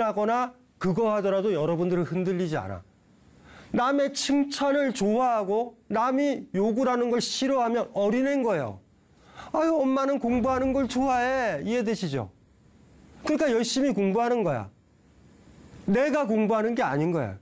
부인하거나 그거 하더라도 여러분들은 흔들리지 않아. 남의 칭찬을 좋아하고 남이 욕을 하는 걸 싫어하면 어린애인 거예요. 아유, 엄마는 공부하는 걸 좋아해. 이해되시죠? 그러니까 열심히 공부하는 거야. 내가 공부하는 게 아닌 거야.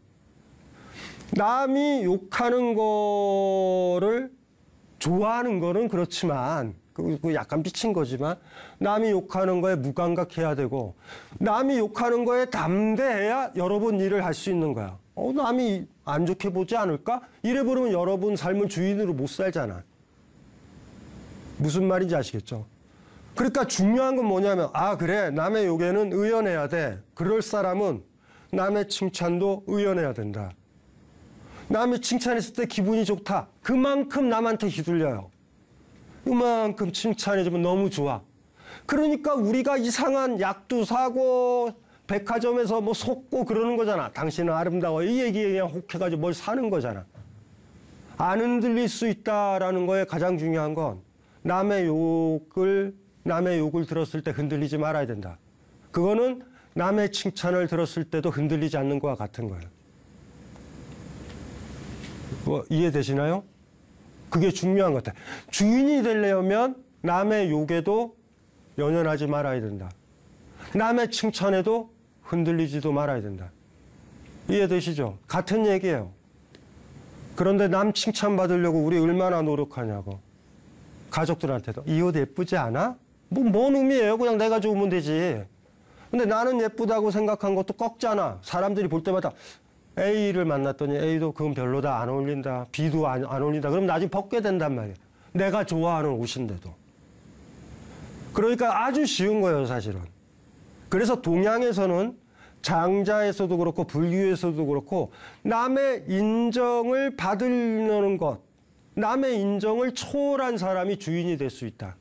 남이 욕하는 거를 좋아하는 거는 그렇지만, 그 약간 삐친 거지만, 남이 욕하는 거에 무감각해야 되고, 남이 욕하는 거에 담대해야 여러분 일을 할 수 있는 거야. 남이 안 좋게 보지 않을까? 이래 버리면 여러분 삶을 주인으로 못 살잖아. 무슨 말인지 아시겠죠? 그러니까 중요한 건 뭐냐면, 그래, 남의 욕에는 의연해야 돼. 그럴 사람은 남의 칭찬도 의연해야 된다. 남이 칭찬했을 때 기분이 좋다. 그만큼 남한테 휘둘려요. 이만큼 칭찬해주면 너무 좋아. 그러니까 우리가 이상한 약도 사고 백화점에서 뭐 속고 그러는 거잖아. 당신은 아름다워. 이 얘기에 그냥 혹해가지고 뭘 사는 거잖아. 안 흔들릴 수 있다라는 거에 가장 중요한 건 남의 욕을 들었을 때 흔들리지 말아야 된다. 그거는 남의 칭찬을 들었을 때도 흔들리지 않는 것과 같은 거예요. 이해되시나요? 그게 중요한 것 같아요. 주인이 되려면 남의 욕에도 연연하지 말아야 된다. 남의 칭찬에도 흔들리지도 말아야 된다. 이해되시죠? 같은 얘기예요. 그런데 남 칭찬 받으려고 우리 얼마나 노력하냐고. 가족들한테도 이 옷 예쁘지 않아? 뭔 의미예요? 그냥 내가 좋으면 되지. 근데 나는 예쁘다고 생각한 것도 꺾잖아. 사람들이 볼 때마다 A를 만났더니 A도 그건 별로다, 안 어울린다. B도 안 어울린다. 그럼 나중에 벗게 된단 말이야. 내가 좋아하는 옷인데도. 그러니까 아주 쉬운 거예요, 사실은. 그래서 동양에서는 장자에서도 그렇고 불교에서도 그렇고 남의 인정을 받으려는 것, 남의 인정을 초월한 사람이 주인이 될 수 있다.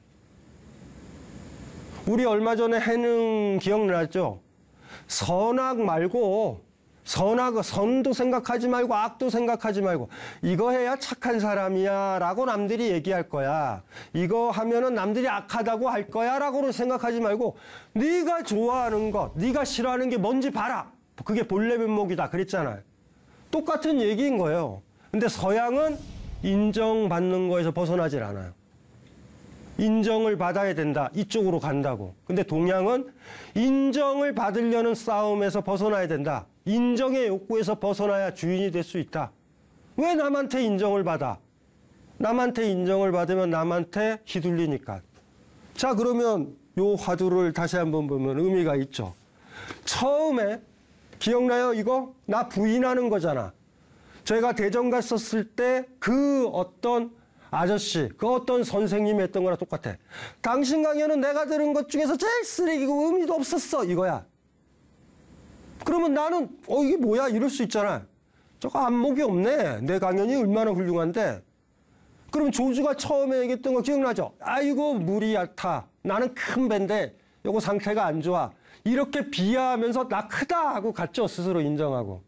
우리 얼마 전에 해능 기억나죠? 선악 말고 선도 생각하지 말고 악도 생각하지 말고 이거 해야 착한 사람이야 라고 남들이 얘기할 거야. 이거 하면은 남들이 악하다고 할 거야 라고는 생각하지 말고 네가 좋아하는 것, 네가 싫어하는 게 뭔지 봐라. 그게 본래 면목이다 그랬잖아요. 똑같은 얘기인 거예요. 근데 서양은 인정받는 거에서 벗어나질 않아요. 인정을 받아야 된다. 이쪽으로 간다고. 근데 동양은 인정을 받으려는 싸움에서 벗어나야 된다. 인정의 욕구에서 벗어나야 주인이 될 수 있다. 왜 남한테 인정을 받아? 남한테 인정을 받으면 남한테 휘둘리니까. 자, 그러면 요 화두를 다시 한번 보면 의미가 있죠. 처음에 기억나요? 이거? 나 부인하는 거잖아. 제가 대전 갔었을 때 그 어떤 아저씨, 그 어떤 선생님이 했던 거랑 똑같아. 당신 강연은 내가 들은 것 중에서 제일 쓰레기고 의미도 없었어. 이거야. 그러면 나는 이게 뭐야? 이럴 수 있잖아. 저거 안목이 없네. 내 강연이 얼마나 훌륭한데. 그럼 조주가 처음에 얘기했던 거 기억나죠? 아이고 물이 얕아. 나는 큰 배인데 요거 상태가 안 좋아. 이렇게 비하하면서 나 크다 하고 갔죠. 스스로 인정하고.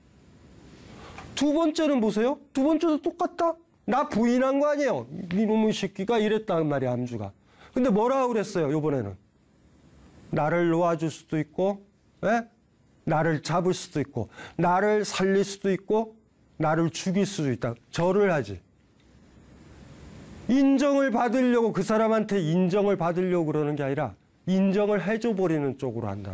두 번째는 보세요. 두 번째도 똑같다. 나 부인한 거 아니에요. 이놈의 새끼가 이랬단 말이야, 암주가. 근데 뭐라고 그랬어요, 요번에는? 나를 놓아줄 수도 있고, 나를 잡을 수도 있고, 나를 살릴 수도 있고, 나를 죽일 수도 있다. 절을 하지. 인정을 받으려고 그 사람한테 인정을 받으려고 그러는 게 아니라 인정을 해줘버리는 쪽으로 한다고.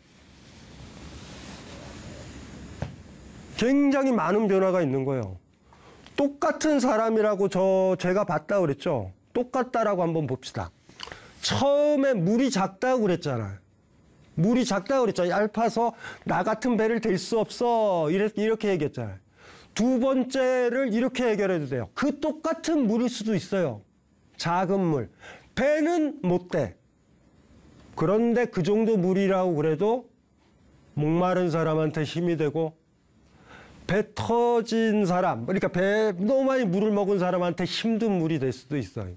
굉장히 많은 변화가 있는 거예요. 똑같은 사람이라고 제가 봤다고 그랬죠. 똑같다라고 한번 봅시다. 처음에 물이 작다고 그랬잖아요. 물이 작다고 그랬죠. 얇아서 나 같은 배를 댈 수 없어. 이렇게 얘기했잖아요. 두 번째를 이렇게 해결해도 돼요. 그 똑같은 물일 수도 있어요. 작은 물. 배는 못 돼. 그런데 그 정도 물이라고 그래도 목마른 사람한테 힘이 되고 배 터진 사람, 그러니까 배 너무 많이 물을 먹은 사람한테 힘든 물이 될 수도 있어요.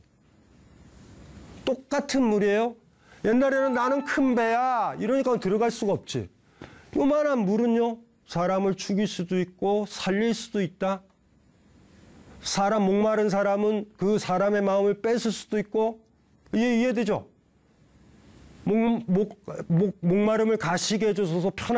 똑같은 물이에요. 옛날에는 나는 큰 배야 이러니까 들어갈 수가 없지. 요만한 물은요 사람을 죽일 수도 있고 살릴 수도 있다. 사람 목마른 사람은 그 사람의 마음을 뺏을 수도 있고. 이해되죠? 목마름을 가시게 해줘서 편한